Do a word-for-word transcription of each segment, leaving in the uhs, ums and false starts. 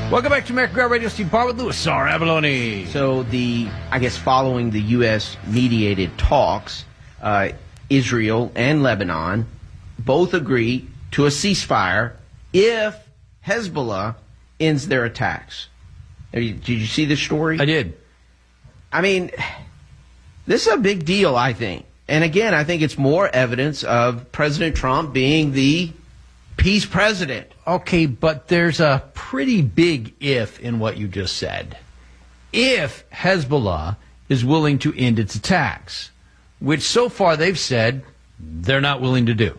Welcome back to American Girl Radio. Steve Parr with Louis Sar Abalone. So the, I guess, following the U S mediated talks, uh, Israel and Lebanon both agree to a ceasefire if Hezbollah ends their attacks. Did you see this story? I did. I mean, this is a big deal, I think. And again, I think it's more evidence of President Trump being the peace president. Okay, but there's a pretty big if in what you just said. If Hezbollah is willing to end its attacks, which so far they've said they're not willing to do.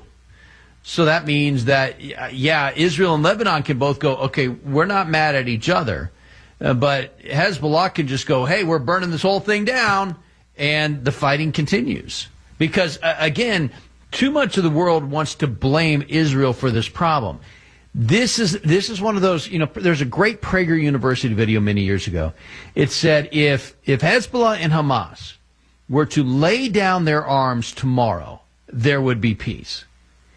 So that means that, yeah, Israel and Lebanon can both go, okay, we're not mad at each other, uh, but Hezbollah can just go, hey, we're burning this whole thing down, and the fighting continues. Because, uh, again, too much of the world wants to blame Israel for this problem. This is this is one of those, you know, there's a great Prager University video many years ago. It said if if Hezbollah and Hamas were to lay down their arms tomorrow, there would be peace.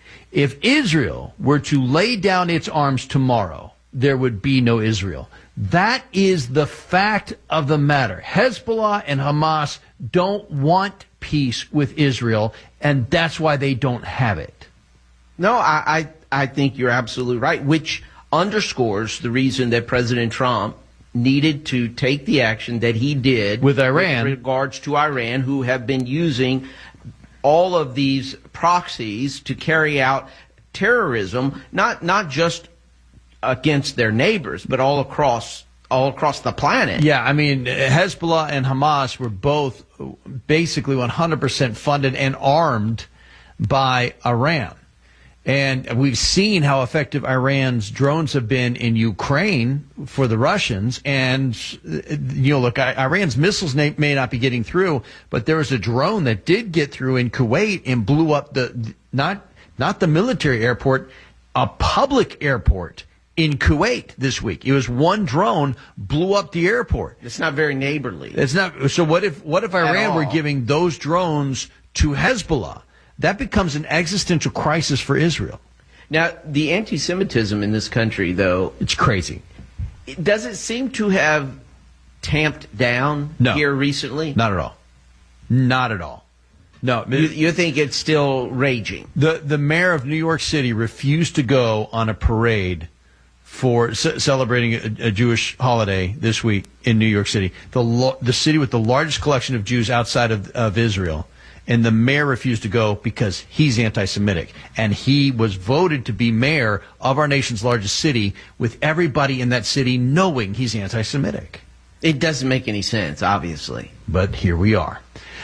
If Israel were to lay down its arms tomorrow, there would be no Israel. That is the fact of the matter. Hezbollah and Hamas don't want peace with Israel, and that's why they don't have it. No, I, I, I think you're absolutely right, which underscores the reason that President Trump needed to take the action that he did with Iran, with regards to Iran, who have been using all of these proxies to carry out terrorism, not not just against their neighbors, but all across all across the planet. Yeah, I mean, Hezbollah and Hamas were both basically one hundred percent funded and armed by Iran. And we've seen how effective Iran's drones have been in Ukraine for the Russians. And, you know, look, Iran's missiles may, may not be getting through, but there was a drone that did get through in Kuwait and blew up the, not, not the military airport, a public airport in Kuwait this week. It was one drone blew up the airport. It's not very neighborly. It's not. So what if, what if Iran were giving those drones to Hezbollah? That becomes an existential crisis for Israel. Now, the anti-Semitism in this country, though, it's crazy. Does it seem to have tamped down no, here recently? Not at all. Not at all. No. You, you think it's still raging? The the mayor of New York City refused to go on a parade for c- celebrating a, a Jewish holiday this week in New York City, the lo- the city with the largest collection of Jews outside of, of Israel. And the mayor refused to go because he's anti-Semitic. And he was voted to be mayor of our nation's largest city with everybody in that city knowing he's anti-Semitic. It doesn't make any sense, obviously. But here we are.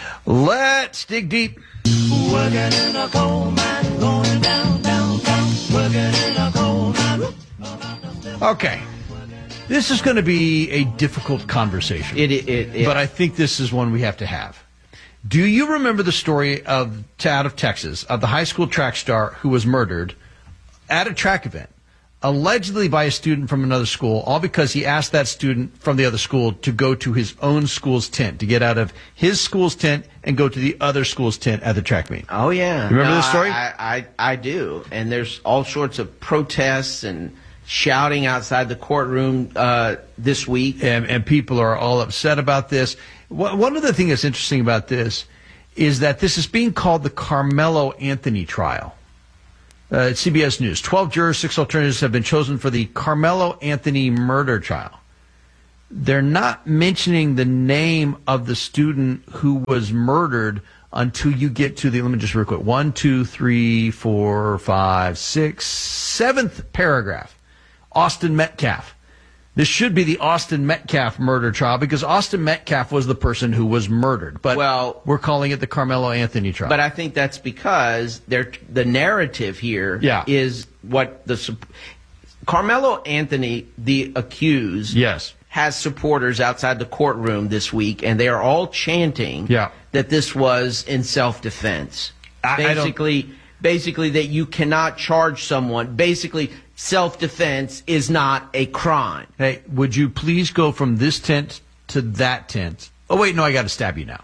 Let's dig deep. Working in a coal mine, going down, down, down. Working in a coal mine. Okay. This is going to be a difficult conversation. It, it, it, but I think this is one we have to have. Do you remember the story of out of Texas of the high school track star who was murdered at a track event, allegedly by a student from another school, all because he asked that student from the other school to go to his own school's tent, to get out of his school's tent and go to the other school's tent at the track meet? Oh, yeah. You remember no, this story? I, I, I do. And there's all sorts of protests and shouting outside the courtroom uh, this week. And, and people are all upset about this. One of the things that's interesting about this is that this is being called the Carmelo Anthony trial. Uh, it's C B S News. Twelve jurors, six alternatives have been chosen for the Carmelo Anthony murder trial. They're not mentioning the name of the student who was murdered until you get to the, let me just real quick, one, two, three, four, five, six, seventh paragraph. Austin Metcalf. This should be the Austin Metcalf murder trial because Austin Metcalf was the person who was murdered. But well, we're calling it the Carmelo Anthony trial. But I think that's because they're, the narrative here yeah. is what the Carmelo Anthony, the accused, yes. has supporters outside the courtroom this week, and they are all chanting yeah. that this was in self-defense. I, basically, I basically that you cannot charge someone. Basically, self-defense is not a crime. Hey, would you please go from this tent to that tent? Oh, wait, no, I got to stab you now.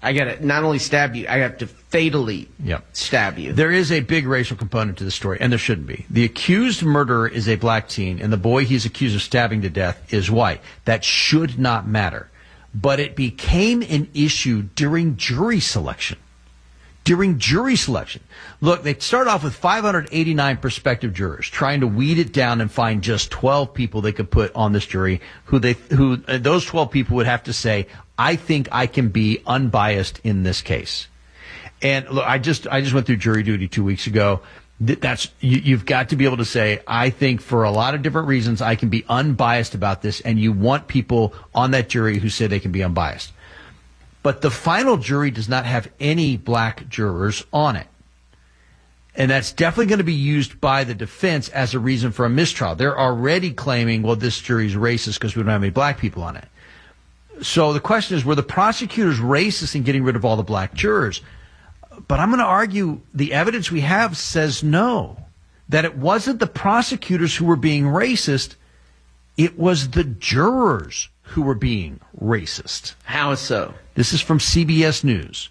I got to not only stab you, I have to fatally Yep. stab you. There is a big racial component to the story, and there shouldn't be. The accused murderer is a black teen, and the boy he's accused of stabbing to death is white. That should not matter. But it became an issue during jury selection. During jury selection. Look, they start off with five hundred eighty-nine prospective jurors, trying to weed it down and find just twelve people they could put on this jury, who they, who uh, those twelve people would have to say, I think I can be unbiased in this case. And look, I just, I just went through jury duty two weeks ago. That's, you, you've got to be able to say, I think for a lot of different reasons, I can be unbiased about this. And you want people on that jury who say they can be unbiased. But the final jury does not have any black jurors on it. And that's definitely going to be used by the defense as a reason for a mistrial. They're already claiming, well, this jury's racist because we don't have any black people on it. So the question is, were the prosecutors racist in getting rid of all the black jurors? But I'm going to argue the evidence we have says no, that it wasn't the prosecutors who were being racist. It was the jurors who were being racist. How so? This is from C B S News.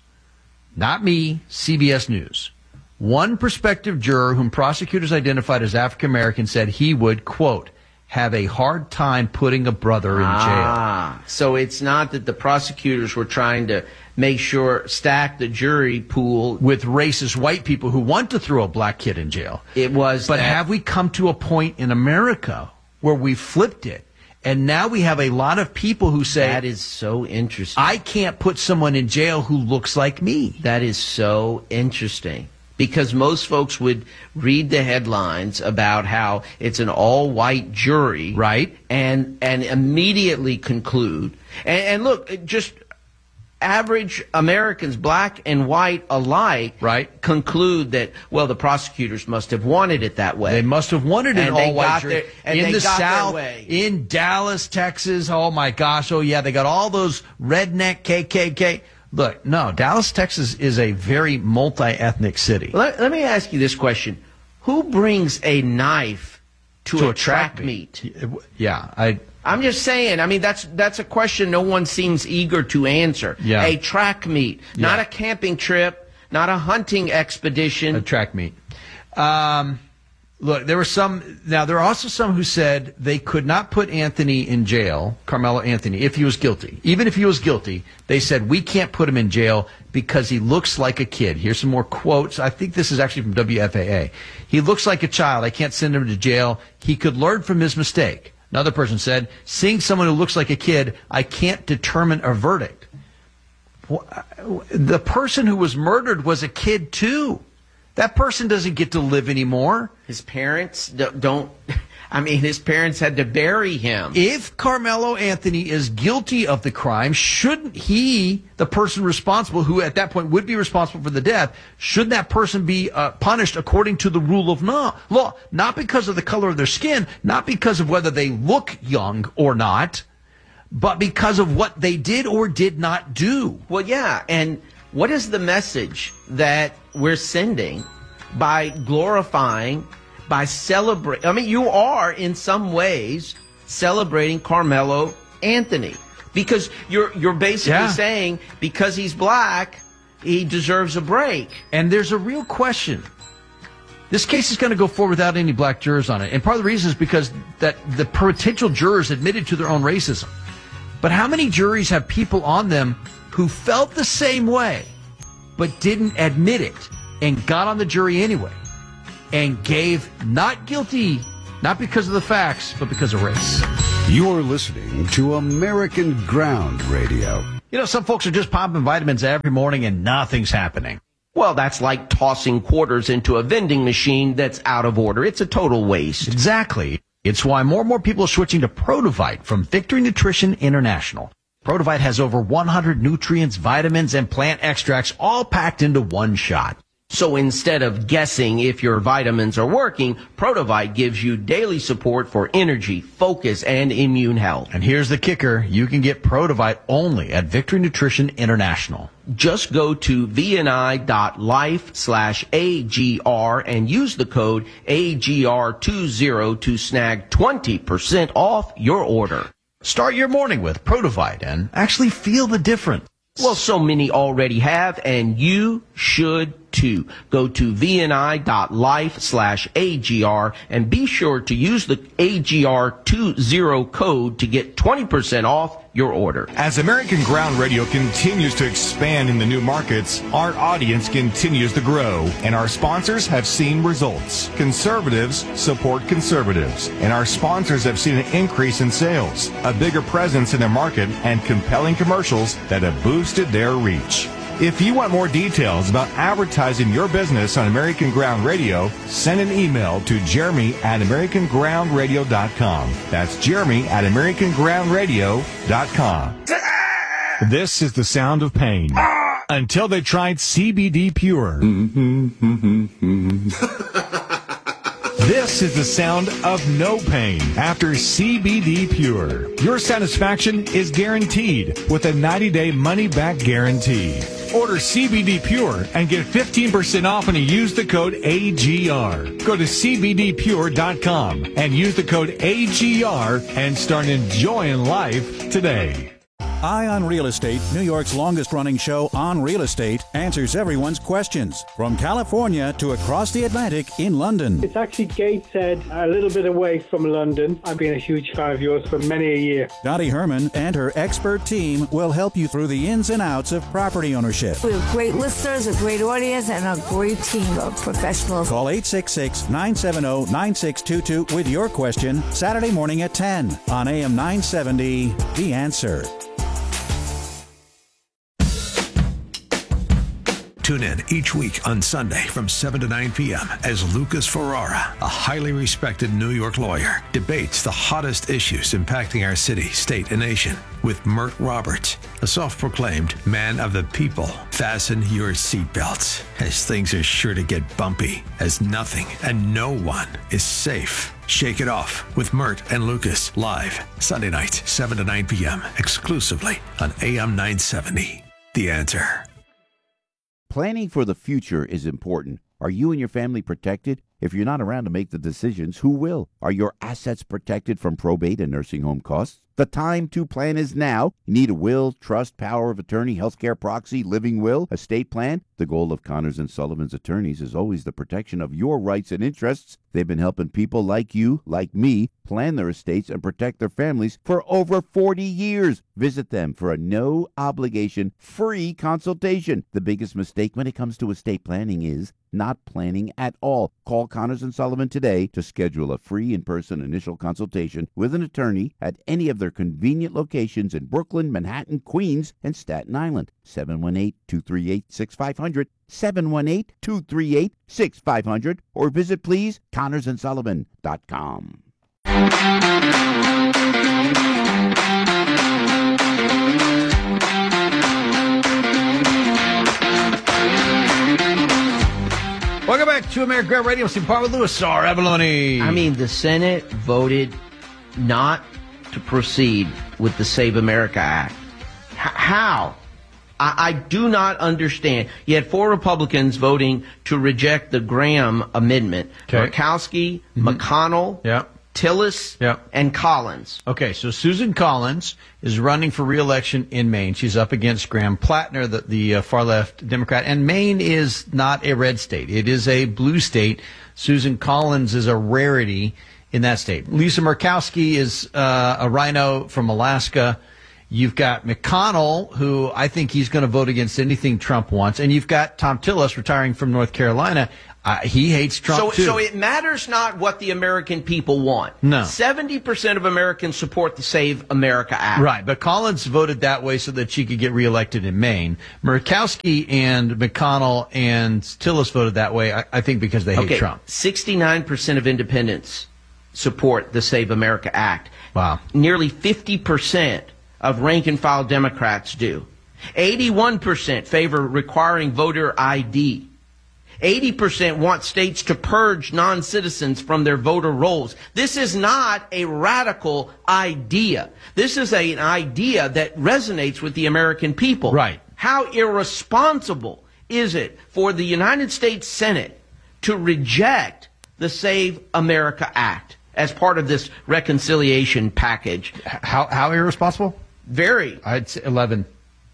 Not me, C B S News. One prospective juror whom prosecutors identified as African American said he would, quote, have a hard time putting a brother in jail. Ah, so it's not that the prosecutors were trying to make sure, stack the jury pool with racist white people who want to throw a black kid in jail. It was But that- have we come to a point in America where we flipped it? And now we have a lot of people who say, that is so interesting. I can't put someone in jail who looks like me. That is so interesting. Because most folks would read the headlines about how it's an all-white jury, Right. and and immediately conclude. And, and look, just average Americans, black and white alike, Right. conclude that, well, the prosecutors must have wanted it that way. They must have wanted an And they all-white got jury. their- and in they the got their South, way. in Dallas, Texas. Oh my gosh! Oh yeah, they got all those redneck K K K. Look, no, Dallas, Texas is a very multi-ethnic city. Let, let me ask you this question. Who brings a knife to, To a a track track meet? Yeah, I. I'm just saying. I mean, that's that's a question no one seems eager to answer. Yeah. A track meet, not Yeah. a camping trip, not a hunting expedition. A track meet. Um, look, there were some. Now, there are also some who said they could not put Anthony in jail, Carmelo Anthony, if he was guilty. Even if he was guilty, they said, we can't put him in jail because he looks like a kid. Here's some more quotes. I think this is actually from W F A A. He looks like a child. I can't send him to jail. He could learn from his mistake. Another person said, seeing someone who looks like a kid, I can't determine a verdict. The person who was murdered was a kid, too. That person doesn't get to live anymore. His parents do- don't. I mean, his parents had to bury him. If Carmelo Anthony is guilty of the crime, shouldn't he, the person responsible, who at that point would be responsible for the death, should that person be uh, punished according to the rule of law? Law, not because of the color of their skin, not because of whether they look young or not, but because of what they did or did not do. Well, yeah, and what is the message that we're sending by glorifying, by celebrating? I mean, you are in some ways celebrating Carmelo Anthony because you're you're basically Yeah. saying because he's black, he deserves a break. And there's a real question. This case is going to go forward without any black jurors on it. And part of the reason is because that the potential jurors admitted to their own racism. But how many juries have people on them who felt the same way but didn't admit it and got on the jury anyway and gave not guilty, not because of the facts, but because of race? You're listening to American Ground Radio. You know, some folks are just popping vitamins every morning and nothing's happening. Well, that's like tossing quarters into a vending machine that's out of order. It's a total waste. Exactly. It's why more and more people are switching to Protovite from Victory Nutrition International. Protovite has over one hundred nutrients, vitamins, and plant extracts all packed into one shot. So instead of guessing if your vitamins are working, Protovite gives you daily support for energy, focus, and immune health. And here's the kicker. You can get Protovite only at Victory Nutrition International. Just go to vni.life slash AGR and use the code A G R twenty to snag twenty percent off your order. Start your morning with Protovite and actually feel the difference. Well, so many already have, and you should too. Go to vni.life slash AGR and be sure to use the A G R twenty code to get twenty percent off your order. As American Ground Radio continues to expand in the new markets, our audience continues to grow, and our sponsors have seen results. Conservatives support conservatives, and our sponsors have seen an increase in sales, a bigger presence in their market, and compelling commercials that have boosted their reach. If you want more details about advertising your business on American Ground Radio, send an email to jeremy at american ground radio dot com. That's jeremy at american ground radio dot com. This is the sound of pain. Until they tried C B D Pure. This is the sound of no pain after C B D Pure. Your satisfaction is guaranteed with a ninety-day money-back guarantee. Order C B D Pure and get fifteen percent off when you use the code A G R. Go to C B D pure dot com and use the code A G R and start enjoying life today. Eye on Real Estate, New York's longest-running show on real estate, answers everyone's questions. From California to across the Atlantic in London. It's actually Gateshead, a little bit away from London. I've been a huge fan of yours for many a year. Dottie Herman and her expert team will help you through the ins and outs of property ownership. We have great listeners, a great audience, and a great team of professionals. Call eight six six, nine seven zero, nine six two two with your question Saturday morning at ten on A M nine seventy, The Answer. Tune in each week on Sunday from seven to nine p.m. as Lucas Ferrara, a highly respected New York lawyer, debates the hottest issues impacting our city, state, and nation with Mert Roberts, a self-proclaimed man of the people. Fasten your seatbelts, as things are sure to get bumpy, as nothing and no one is safe. Shake It Off with Mert and Lucas, live Sunday nights, seven to nine p.m., exclusively on A M nine seventy. The Answer. Planning for the future is important. Are you and your family protected? If you're not around to make the decisions, who will? Are your assets protected from probate and nursing home costs? The time to plan is now. You need a will, trust, power of attorney, healthcare proxy, living will, estate plan. The goal of Connors and Sullivan's attorneys is always the protection of your rights and interests. They've been helping people like you, like me, plan their estates and protect their families for over forty years. Visit them for a no-obligation, free consultation. The biggest mistake when it comes to estate planning is not planning at all. Call Connors and Sullivan today to schedule a free in-person initial consultation with an attorney at any of their convenient locations in Brooklyn, Manhattan, Queens, and Staten Island. seven one eight, two three eight, six five zero zero, seven one eight, two three eight, six five zero zero, or visit, please, connors and sullivan dot com. Welcome back to American Ground Radio. Steve Parr with Louis R. Abalone. I mean, the Senate voted not to proceed with the Save America Act. H- how? I-, I do not understand. You had four Republicans voting to reject the Graham amendment. Okay. Murkowski, mm-hmm. McConnell, yeah. Tillis, yeah. and Collins. Okay, so Susan Collins is running for re-election in Maine. She's up against Graham Plattner, the, the uh, far-left Democrat. And Maine is not a red state. It is a blue state. Susan Collins is a rarity in that state. Lisa Murkowski is uh, a rhino from Alaska. You've got McConnell, who I think he's going to vote against anything Trump wants. And you've got Tom Tillis retiring from North Carolina. Uh, he hates Trump, so, too. So it matters not what the American people want. No. seventy percent of Americans support the Save America Act. Right, but Collins voted that way so that she could get reelected in Maine. Murkowski and McConnell and Tillis voted that way, I, I think, because they hate okay. Trump. sixty-nine percent of independents support the Save America Act. Wow. Nearly fifty percent of rank-and-file Democrats do. eighty-one percent favor requiring voter I D. eighty percent want states to purge non-citizens from their voter rolls. This is not a radical idea. This is a, an idea that resonates with the American people. Right. How irresponsible is it for the United States Senate to reject the Save America Act as part of this reconciliation package? How, how irresponsible? Very. I'd say eleven.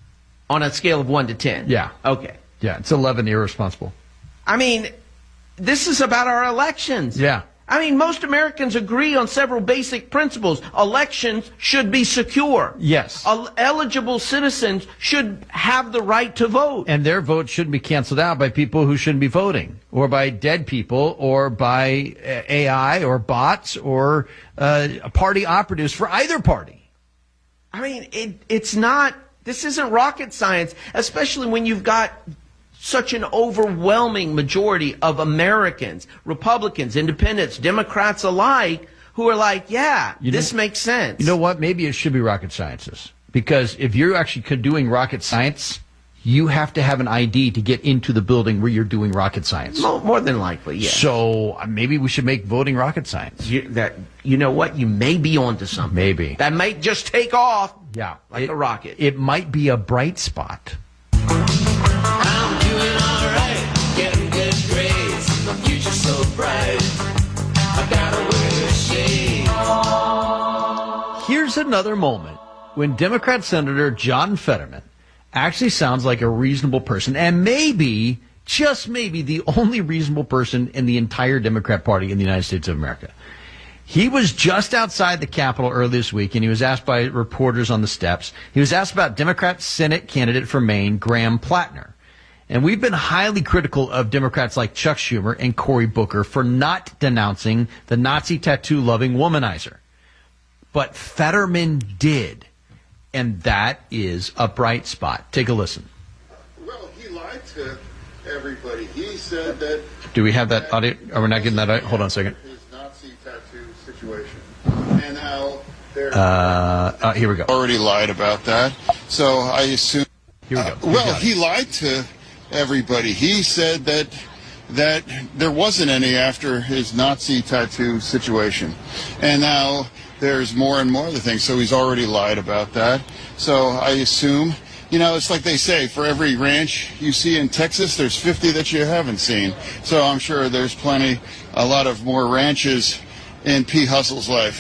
On a scale of one to ten? Yeah. Okay. Yeah, it's eleven irresponsible. I mean, this is about our elections. Yeah. I mean, most Americans agree on several basic principles. Elections should be secure. Yes. El- eligible citizens should have the right to vote. And their vote shouldn't be canceled out by people who shouldn't be voting, or by dead people, or by A I, or bots, or uh, party operatives for either party. I mean, it, it's not, this isn't rocket science, especially when you've got such an overwhelming majority of Americans, Republicans, Independents, Democrats alike, who are like, yeah, You this know- makes sense. You know what? Maybe it should be rocket sciences. Because if you're actually doing rocket science, you have to have an I D to get into the building where you're doing rocket science. More, more than likely, yes. So uh, maybe we should make voting rocket science. You, that, you know what? You may be onto something. Maybe. That might just take off Yeah. like it, a rocket. It might be a bright spot. I'm doing alright, getting good grades. My future's so bright. I gotta wear shades. Here's another moment when Democrat Senator John Fetterman actually sounds like a reasonable person, and maybe, just maybe, the only reasonable person in the entire Democrat Party in the United States of America. He was just outside the Capitol earlier this week, and he was asked by reporters on the steps. He was asked about Democrat Senate candidate for Maine, Graham Plattner. And we've been highly critical of Democrats like Chuck Schumer and Cory Booker for not denouncing the Nazi tattoo-loving womanizer. But Fetterman did, and that is a bright spot. Take a listen. Well, he lied to everybody. He said that... Do we have that audio? Are we not getting that audio? Hold on a second. ...his Nazi tattoo situation. And how they're... Uh, uh, here we go. Already lied about that. So I assume... Here we go. Uh, well, he lied to everybody. He said that that there wasn't any after his Nazi tattoo situation. And now there's more and more of the things. So he's already lied about that. So I assume, you know, it's like they say, for every ranch you see in Texas, there's fifty that you haven't seen. So I'm sure there's plenty, a lot of more ranches in P. Hustle's life.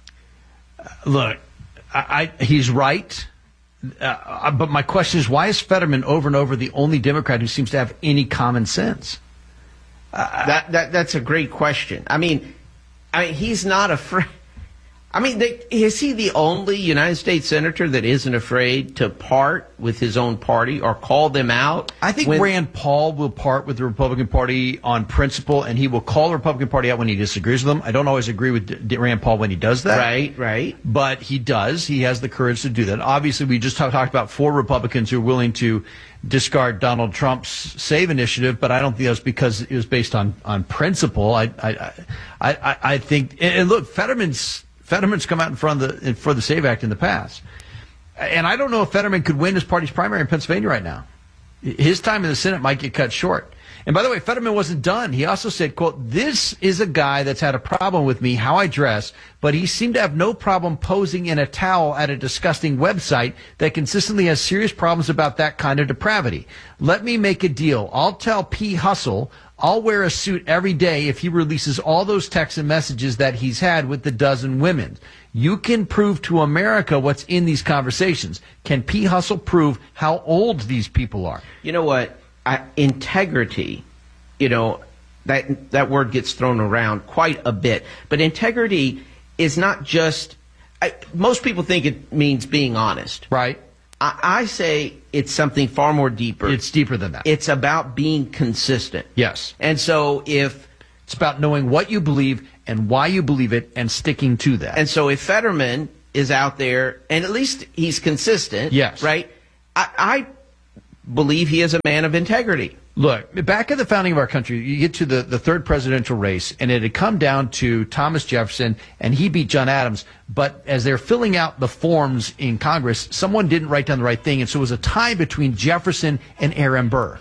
Look, I, I, he's right. Uh, but my question is, why is Fetterman over and over the only Democrat who seems to have any common sense? Uh, that that that's a great question. I mean, I mean, he's not afraid. I mean, they, is he the only United States senator that isn't afraid to part with his own party or call them out? I think when, Rand Paul will part with the Republican Party on principle, and he will call the Republican Party out when he disagrees with them. I don't always agree with D- Rand Paul when he does that. Right, right. But he does. He has the courage to do that. Obviously, we just talk, talked about four Republicans who are willing to discard Donald Trump's SAVE initiative, but I don't think that's because it was based on, on principle. I, I, I, I, I think, and look, Fetterman's Fetterman's come out in front of the for the SAVE Act in the past, and I don't know if Fetterman could win his party's primary in Pennsylvania right now. His time in the Senate might get cut short. And by the way, Fetterman wasn't done. He also said, quote, "This is a guy that's had a problem with me, how I dress, but he seemed to have no problem posing in a towel at a disgusting website that consistently has serious problems about that kind of depravity. Let me make a deal. I'll tell P. Hustle I'll wear a suit every day if he releases all those texts and messages that he's had with the dozen women. You can prove to America what's in these conversations. Can P. Hustle prove how old these people are?" You know what? I, integrity, you know, that that word gets thrown around quite a bit. But integrity is not just, I, most people think it means being honest. Right. I, I say it's something far more deeper. It's deeper than that. It's about being consistent. Yes. And so if... It's about knowing what you believe and why you believe it and sticking to that. And so if Fetterman is out there, and at least he's consistent, yes, right? I, I believe he is a man of integrity. Look, back at the founding of our country, you get to the, the third presidential race, and it had come down to Thomas Jefferson, and he beat John Adams. But as they're filling out the forms in Congress, someone didn't write down the right thing, and so it was a tie between Jefferson and Aaron Burr.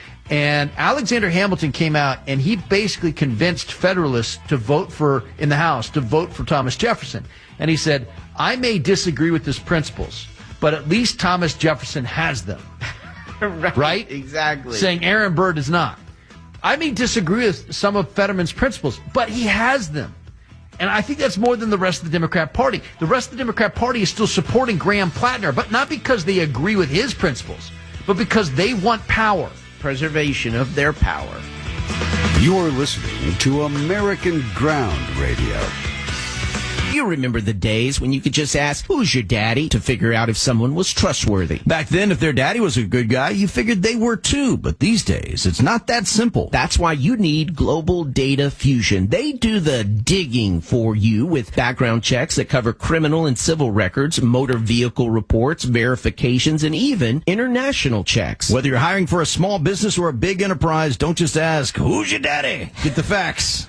And Alexander Hamilton came out, and he basically convinced Federalists to vote for, in the House, to vote for Thomas Jefferson. And he said, I may disagree with his principles, but at least Thomas Jefferson has them. right, right? Exactly. Saying Aaron Burr does not. I may disagree with some of Fetterman's principles, but he has them. And I think that's more than the rest of the Democrat Party. The rest of the Democrat Party is still supporting Graham Plattner, but not because they agree with his principles. but because they want power. Preservation of their power. You're listening to American Ground Radio. You remember the days when you could just ask, who's your daddy, to figure out if someone was trustworthy. Back then, if their daddy was a good guy, you figured they were too. But these days, it's not that simple. That's why you need Global Data Fusion. They do the digging for you with background checks that cover criminal and civil records, motor vehicle reports, verifications, and even international checks. Whether you're hiring for a small business or a big enterprise, don't just ask, who's your daddy? Get the facts.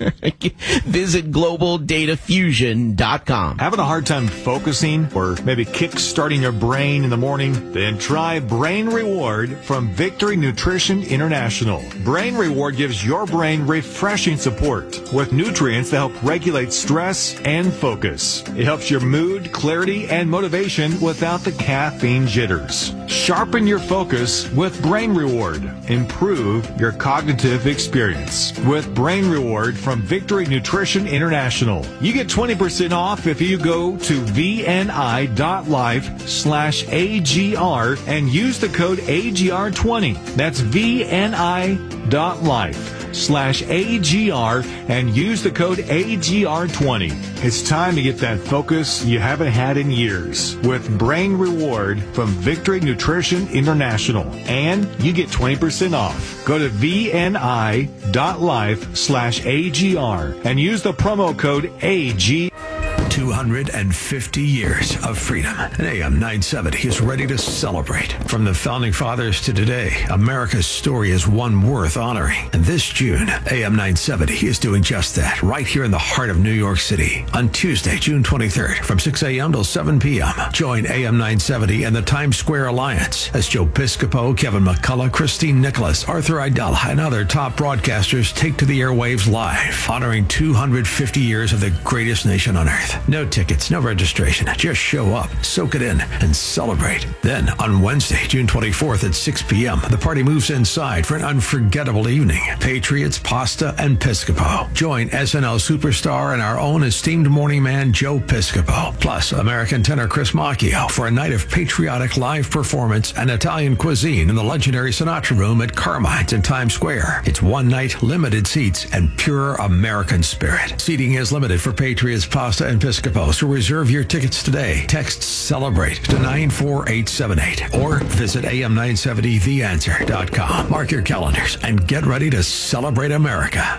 Visit global data fusion dot com. Having a hard time focusing or maybe kick-starting your brain in the morning? Then try Brain Reward from Victory Nutrition International. Brain Reward gives your brain refreshing support with nutrients that help regulate stress and focus. It helps your mood, clarity, and motivation without the caffeine jitters. Sharpen your focus with Brain Reward. Improve your cognitive experience with Brain Reward from Victory Nutrition International. You get twenty percent off if you go to V N I dot life slash A G R and use the code A G R twenty. That's V N I dot life slash A G R and use the code A G R twenty. It's time to get that focus you haven't had in years with Brain Reward from Victory Nutrition International. And you get twenty percent off. Go to V N I dot life slash A G R and use the promo code A G R. two hundred fifty years of freedom. And A M nine seventy is ready to celebrate. From the Founding Fathers to today, America's story is one worth honoring. And this June, A M nine seventy is doing just that, right here in the heart of New York City. On Tuesday, June twenty-third, from six a.m. till seven p.m., join A M nine seventy and the Times Square Alliance as Joe Piscopo, Kevin McCullough, Christine Nicholas, Arthur Idella, and other top broadcasters take to the airwaves live, honoring two hundred fifty years of the greatest nation on earth. No tickets, no registration. Just show up, soak it in, and celebrate. Then, on Wednesday, June twenty-fourth at six p.m., the party moves inside for an unforgettable evening. Patriots, pasta, and Piscopo. Join S N L superstar and our own esteemed morning man, Joe Piscopo. Plus, American tenor Chris Macchio for a night of patriotic live performance and Italian cuisine in the legendary Sinatra Room at Carmine's in Times Square. It's one night, limited seats, and pure American spirit. Seating is limited for Patriots, pasta, and Piscopo, so reserve your tickets today. Text CELEBRATE to nine four eight seven eight or visit A M nine seventy the answer dot com. Mark your calendars and get ready to celebrate America.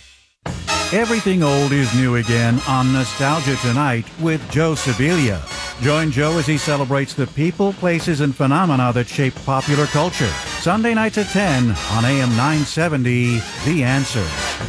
Everything old is new again on Nostalgia Tonight with Joe Sibilia. Join Joe as he celebrates the people, places, and phenomena that shape popular culture. Sunday nights at ten on A M nine seventy, The Answer.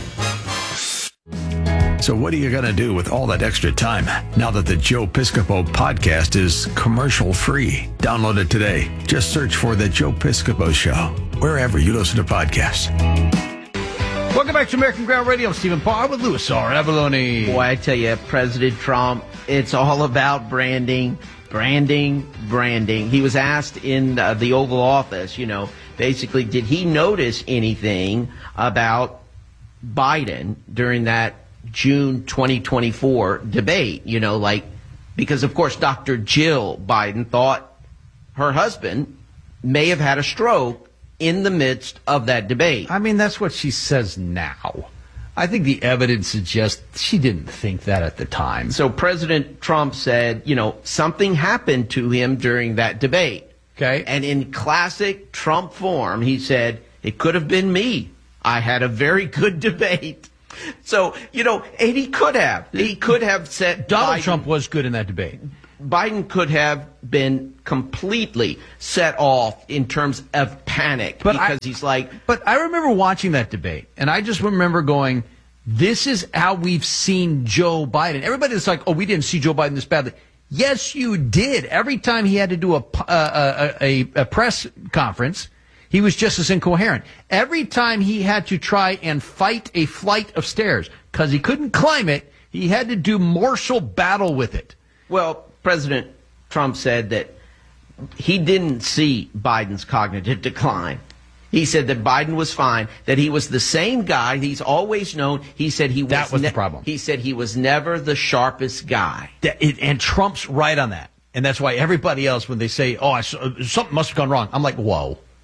So what are you going to do with all that extra time now that the Joe Piscopo podcast is commercial free? Download it today. Just search for The Joe Piscopo Show, wherever you listen to podcasts. Welcome back to American Ground Radio. I'm Stephen Parr with Louis R. Avalone. Boy, I tell you, President Trump, it's all about branding, branding, branding. He was asked in uh, the Oval Office, you know, basically, did he notice anything about Biden during that June twenty twenty-four debate? You know, like, because, of course, Doctor Jill Biden thought her husband may have had a stroke in the midst of that debate. I mean, that's what she says now. I think the evidence suggests she didn't think that at the time. So President Trump said, you know, something happened to him during that debate. Okay. And in classic Trump form, he said, it could have been me. I had a very good debate. So, you know, and he could have. He could have said Donald Biden, Trump was good in that debate. Biden could have been completely set off in terms of panic but because I, he's like. But I remember watching that debate, and I just remember going, this is how we've seen Joe Biden. Everybody's like, oh, we didn't see Joe Biden this badly. Yes, you did. Every time he had to do a, a, a, a press conference, he was just as incoherent. Every time he had to try and fight a flight of stairs because he couldn't climb it, he had to do martial battle with it. Well, President Trump said that he didn't see Biden's cognitive decline. He said that Biden was fine, that he was the same guy he's always known. He said he was that was ne- the problem. He said he was never the sharpest guy. That, it, and Trump's right on that. And that's why everybody else, when they say, oh, I, something must have gone wrong, I'm like, whoa.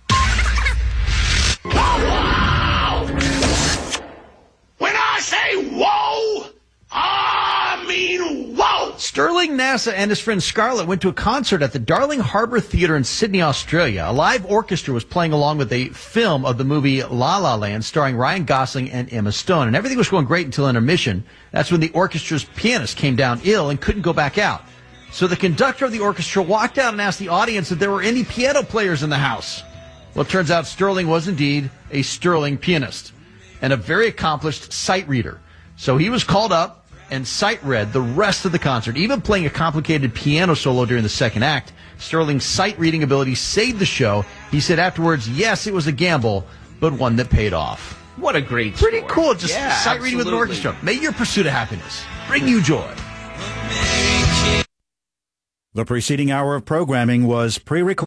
Sterling NASA and his friend Scarlett went to a concert at the Darling Harbour Theatre in Sydney, Australia. A live orchestra was playing along with a film of the movie La La Land starring Ryan Gosling and Emma Stone. And everything was going great until intermission. That's when the orchestra's pianist came down ill and couldn't go back out. So the conductor of the orchestra walked out and asked the audience if there were any piano players in the house. Well, it turns out Sterling was indeed a sterling pianist and a very accomplished sight reader. So he was called up and sight read the rest of the concert, even playing a complicated piano solo during the second act. Sterling's sight reading ability saved the show. He said afterwards, yes, it was a gamble, but one that paid off. What a great Pretty story. cool, just Yeah, sight reading with an absolutely. orchestra. May your pursuit of happiness bring you joy. The preceding hour of programming was pre-recorded.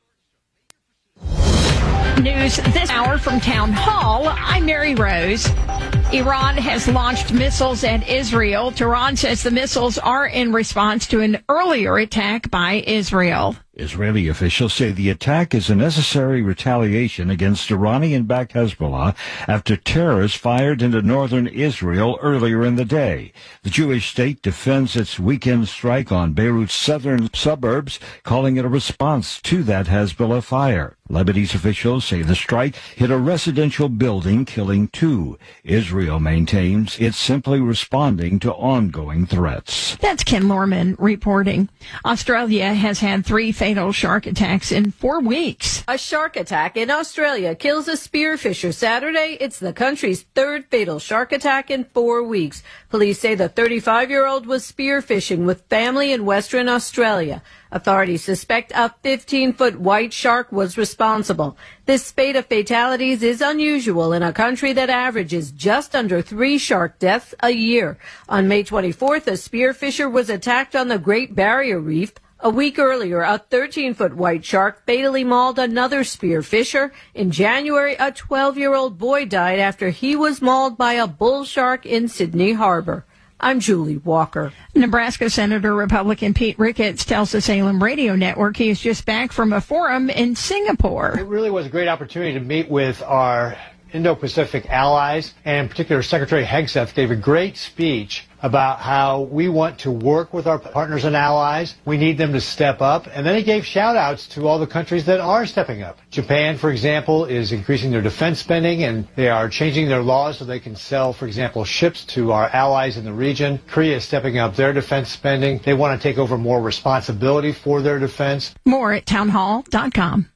News this hour from Town Hall. I'm Mary Rose. Iran has launched missiles at Israel. Tehran says the missiles are in response to an earlier attack by Israel. Israeli officials say the attack is a necessary retaliation against Iranian-backed Hezbollah after terrorists fired into northern Israel earlier in the day. The Jewish state defends its weekend strike on Beirut's southern suburbs, calling it a response to that Hezbollah fire. Lebanese officials say the strike hit a residential building, killing two. Israel maintains it's simply responding to ongoing threats. That's Ken Lorman reporting. Australia has had three fatal shark attacks in four weeks. A shark attack in Australia kills a spearfisher Saturday. It's the country's third fatal shark attack in four weeks. Police say the thirty-five-year-old was spearfishing with family in Western Australia. Authorities suspect a fifteen-foot white shark was responsible. This spate of fatalities is unusual in a country that averages just under three shark deaths a year. On May twenty-fourth, a spearfisher was attacked on the Great Barrier Reef. A week earlier, a thirteen-foot white shark fatally mauled another spearfisher. In January, a twelve-year-old boy died after he was mauled by a bull shark in Sydney Harbor. I'm Julie Walker. Nebraska Senator Republican Pete Ricketts tells the Salem Radio Network he is just back from a forum in Singapore. It really was a great opportunity to meet with our Indo-Pacific allies, and in particular Secretary Hegseth gave a great speech about how we want to work with our partners and allies. We need them to step up. And then he gave shout-outs to all the countries that are stepping up. Japan, for example, is increasing their defense spending, and they are changing their laws so they can sell, for example, ships to our allies in the region. Korea is stepping up their defense spending. They want to take over more responsibility for their defense. More at townhall dot com.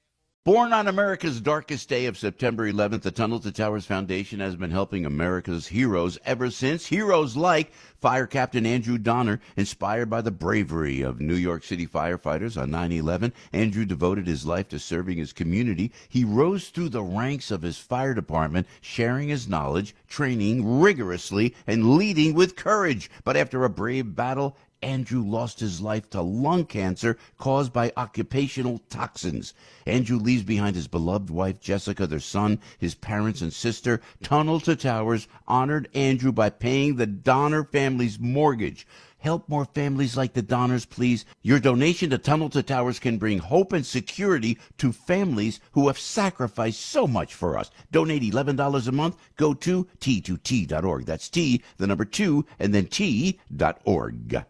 Born on America's darkest day of September eleventh, the Tunnel to Towers Foundation has been helping America's heroes ever since. Heroes like Fire Captain Andrew Donner, inspired by the bravery of New York City firefighters on nine eleven. Andrew devoted his life to serving his community. He rose through the ranks of his fire department, sharing his knowledge, training rigorously, and leading with courage. But after a brave battle, Andrew lost his life to lung cancer caused by occupational toxins. Andrew leaves behind his beloved wife, Jessica, their son, his parents and sister. Tunnel to Towers honored Andrew by paying the Donner family's mortgage. Help more families like the Donners, please. Your donation to Tunnel to Towers can bring hope and security to families who have sacrificed so much for us. Donate eleven dollars a month. Go to T two T dot org. That's T, the number two, and then T dot org.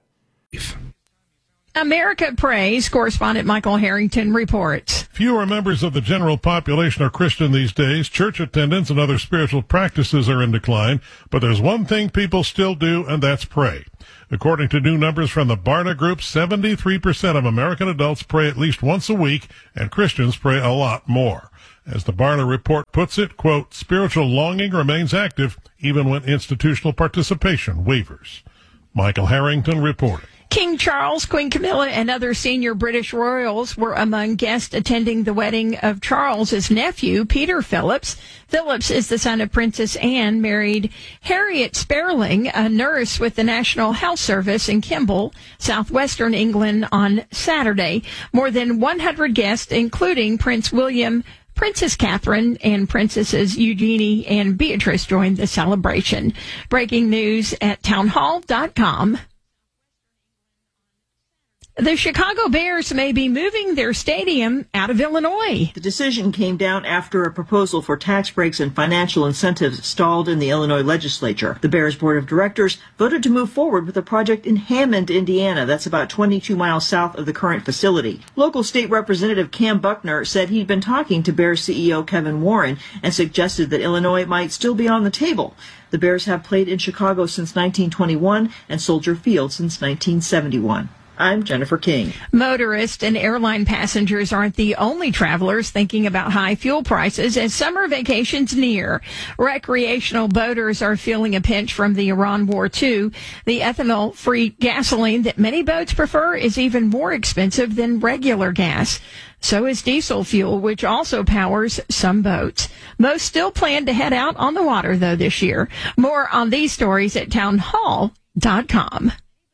America Prays, correspondent Michael Harrington reports. Fewer members of the general population are Christian these days. Church attendance and other spiritual practices are in decline, but there's one thing people still do, and that's pray. According to new numbers from the Barna Group, seventy-three percent of American adults pray at least once a week, and Christians pray a lot more. As the Barna report puts it, quote, spiritual longing remains active even when institutional participation wavers. Michael Harrington reporting. King Charles, Queen Camilla, and other senior British royals were among guests attending the wedding of Charles's nephew, Peter Phillips. Phillips is the son of Princess Anne, married Harriet Sperling, a nurse with the National Health Service in Kimball, southwestern England, on Saturday. More than one hundred guests, including Prince William, Princess Catherine, and Princesses Eugenie and Beatrice, joined the celebration. Breaking news at townhall dot com. The Chicago Bears may be moving their stadium out of Illinois. The decision came down after a proposal for tax breaks and financial incentives stalled in the Illinois legislature. The Bears Board of Directors voted to move forward with a project in Hammond, Indiana. That's about twenty-two miles south of the current facility. Local state representative Cam Buckner said he'd been talking to Bears C E O Kevin Warren and suggested that Illinois might still be on the table. The Bears have played in Chicago since nineteen twenty-one and Soldier Field since nineteen seventy-one. I'm Jennifer King. Motorists and airline passengers aren't the only travelers thinking about high fuel prices as summer vacations near. Recreational boaters are feeling a pinch from the Iran war, too. The ethanol-free gasoline that many boats prefer is even more expensive than regular gas. So is diesel fuel, which also powers some boats. Most still plan to head out on the water, though, this year. More on these stories at townhall dot com.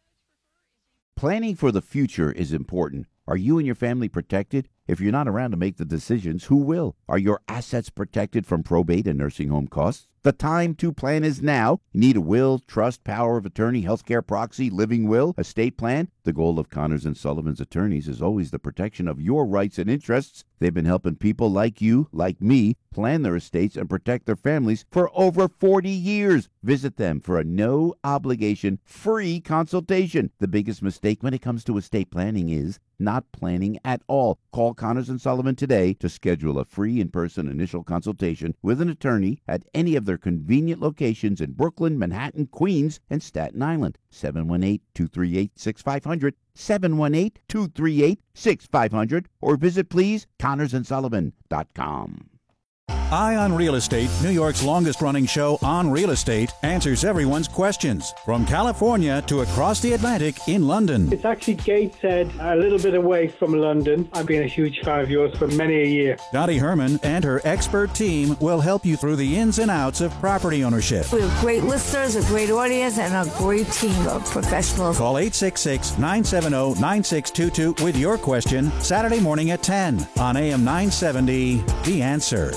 Planning for the future is important. Are you and your family protected? If you're not around to make the decisions, who will? Are your assets protected from probate and nursing home costs? The time to plan is now. You need a will, trust, power of attorney, healthcare proxy, living will, estate plan. The goal of Connors and Sullivan's attorneys is always the protection of your rights and interests. They've been helping people like you, like me, plan their estates and protect their families for over forty years. Visit them for a no-obligation, free consultation. The biggest mistake when it comes to estate planning is not planning at all. Call Connors and Sullivan today to schedule a free in-person initial consultation with an attorney at any of their convenient locations in Brooklyn, Manhattan, Queens, and Staten Island. seven one eight, two three eight, six five zero zero, seven one eight, two three eight, six five zero zero, or visit, please, connors and sullivan dot com. Eye on Real Estate, New York's longest-running show on real estate, answers everyone's questions from California to across the Atlantic in London. It's actually Gateshead, a little bit away from London. I've been a huge fan of yours for many a year. Dottie Herman and her expert team will help you through the ins and outs of property ownership. We have great listeners, a great audience, and a great team of professionals. Call eight six six, nine seven zero, nine six two two with your question Saturday morning at ten on A M nine seventy, The Answer.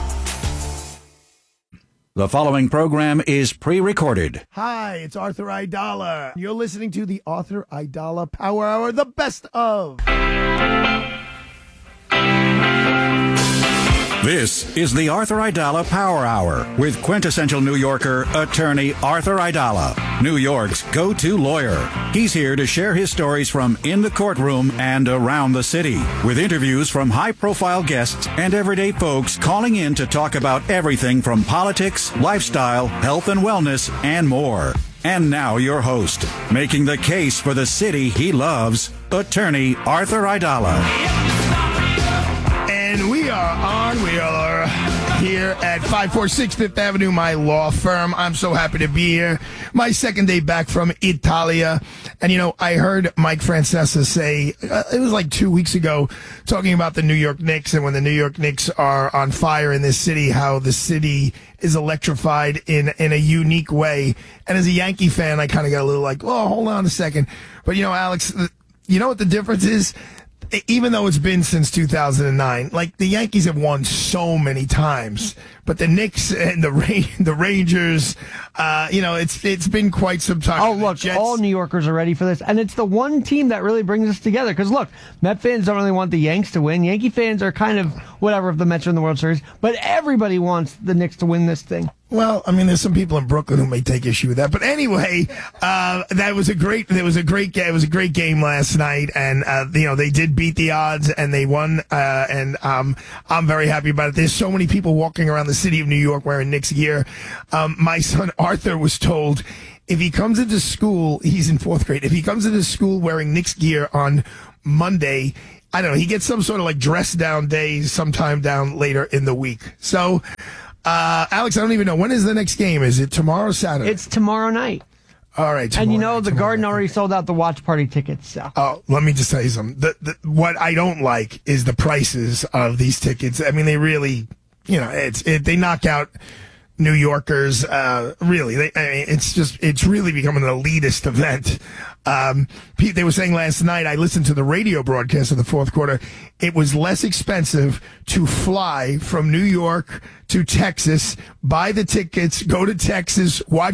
The following program is pre-recorded. Hi, it's Arthur Aidala. You're listening to the Arthur Aidala Power Hour, the best of. This is the Arthur Aidala Power Hour with quintessential New Yorker, attorney Arthur Aidala, New York's go-to lawyer. He's here to share his stories from in the courtroom and around the city, with interviews from high-profile guests and everyday folks calling in to talk about everything from politics, lifestyle, health and wellness, and more. And now your host, making the case for the city he loves, attorney Arthur Aidala. And we are on. We are here at five forty-six Fifth Avenue, my law firm. I'm so happy to be here. My second day back from Italia. And, you know, I heard Mike Francesa say, uh, it was like two weeks ago, talking about the New York Knicks and when the New York Knicks are on fire in this city, how the city is electrified in, in a unique way. And as a Yankee fan, I kind of got a little like, oh, hold on a second. But, you know, Alex, you know what the difference is? Even though it's been since two thousand nine, like the Yankees have won so many times, but the Knicks and the Ra- the Rangers, uh, you know, it's it's been quite some time. Oh, look, all New Yorkers are ready for this, and it's the one team that really brings us together. Because look, Met fans don't really want the Yanks to win. Yankee fans are kind of whatever if the Mets are in the World Series, but everybody wants the Knicks to win this thing. Well, I mean, there's some people in Brooklyn who may take issue with that, but anyway, uh, that was a great. There was a great. It was a great game last night, and uh, you know they did beat the odds and they won, uh, and um, I'm very happy about it. There's so many people walking around the city of New York wearing Knicks gear. Um, my son Arthur was told if he comes into school, he's in fourth grade. If he comes into school wearing Knicks gear on Monday, I don't know, he gets some sort of like dress down day sometime down later in the week. So. Uh, Alex, I don't even know. When is the next game? Is it tomorrow or Saturday? It's tomorrow night. All right. And you know, night, the Garden night. already sold out the watch party tickets. So. Oh, let me just tell you something. The, the, what I don't like is the prices of these tickets. I mean, they really, you know, it's it, they knock out New Yorkers. Uh, really, they, I mean, it's just it's really becoming an elitist event. Um, Pete, they were saying last night, I listened to the radio broadcast of the fourth quarter. It was less expensive to fly from New York to Texas, buy the tickets, go to Texas, watch